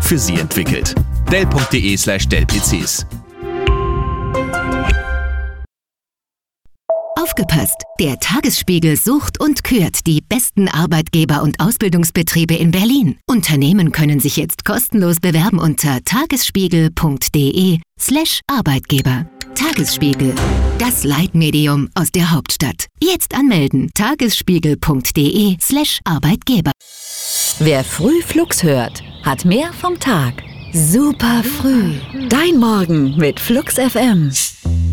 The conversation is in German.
für Sie entwickelt. Dell.de/Dell-PCs. Aufgepasst! Der Tagesspiegel sucht und kürt die besten Arbeitgeber und Ausbildungsbetriebe in Berlin. Unternehmen können sich jetzt kostenlos bewerben unter tagesspiegel.de/Arbeitgeber. Tagesspiegel, das Leitmedium aus der Hauptstadt. Jetzt anmelden. tagesspiegel.de/Arbeitgeber. Wer früh Flux hört, hat mehr vom Tag. Super früh. Dein Morgen mit Flux FM.